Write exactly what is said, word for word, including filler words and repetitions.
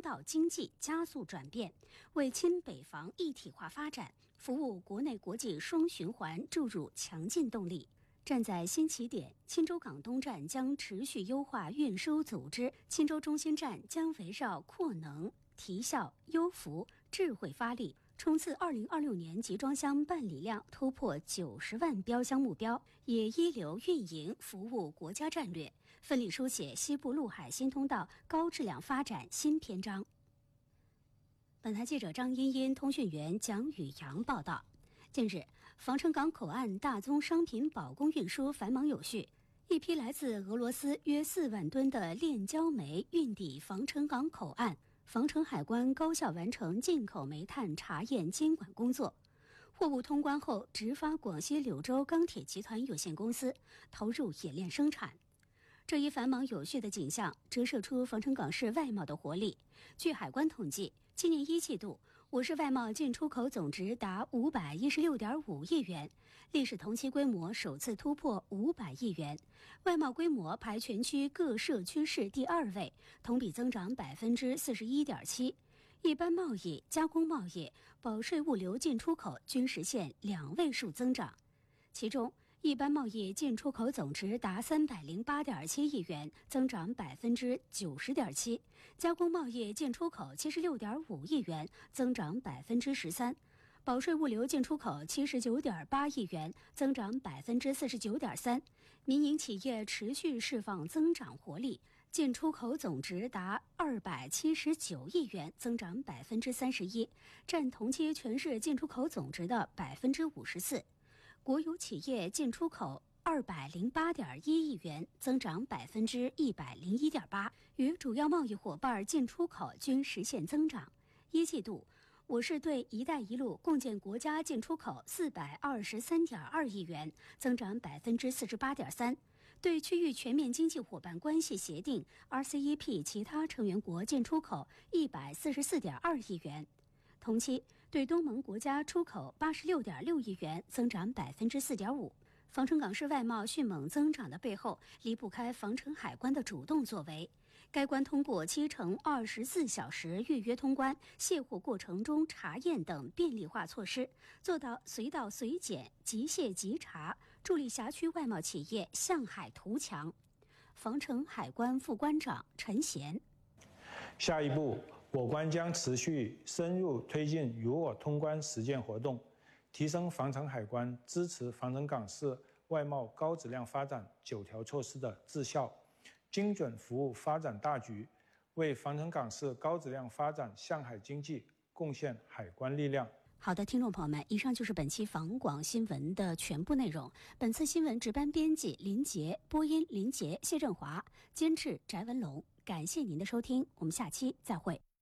道经济加速转变，为亲北防一体化发展、服务国内国际双循环注入强劲动力。站在新起点，钦州港东站将持续优化运输组织，钦州中心站将围绕扩能、提效、优服、智慧发力，冲刺二零二六年集装箱办理量突破九十万标箱目标，以一流运营服务国家战略，奋力书写西部陆海新通道高质量发展新篇章。本台记者张茵茵、通讯员蒋宇阳报道。近日，防城港口岸大宗商品保供运输繁忙有序，一批来自俄罗斯约四万吨的炼焦煤运抵防城港口岸，防城海关高效完成进口煤炭查验监管工作。货物通关后，直发广西柳州钢铁集团有限公司投入冶炼生产。这一繁忙有序的景象折射出防城港市外贸的活力。据海关统计，今年一季度，我市外贸进出口总值达五百一十六点五亿元，历史同期规模首次突破五百亿元，外贸规模排全区各社区市第二位，同比增长百分之四十一点七。一般贸易、加工贸易、保税物流进出口均实现两位数增长，其中一般贸易进出口总值达三百零八点七亿元，增长百分之九十点七；加工贸易进出口七十六点五亿元，增长百分之十三；保税物流进出口七十九点八亿元，增长百分之四十九点三。民营企业持续释放增长活力，进出口总值达二百七十九亿元，增长百分之三十一，占同期全市进出口总值的百分之五十四。国有企业进出口二百零八点一亿元，增长百分之一百零一点八，与主要贸易伙伴进出口均实现增长。一季度，我市对“一带一路”共建国家进出口四百二十三点二亿元，增长百分之四十八点三；对区域全面经济伙伴关系协定 （R C E P） 其他成员国进出口一百四十四点二亿元。同期对东盟国家出口八十六点六亿元，增长百分之四点五。防城港市外贸迅猛增长的背后，离不开防城海关的主动作为。该关通过七乘二十四小时预约通关、卸货过程中查验等便利化措施，做到随到随检、即卸即查，助力辖区外贸企业向海图强。防城海关副关长陈贤。 下一步，我关将持续深入推进与我通关实践活动，提升防城海关支持防城港市外贸高质量发展九条措施的质效，精准服务发展大局，为防城港市高质量发展向海经济贡献海关力量。 好的，听众朋友们，以上就是本期防广新闻的全部内容。本次新闻值班编辑林杰，播音林杰、谢振华，监制翟文龙。感谢您的收听，我们下期再会。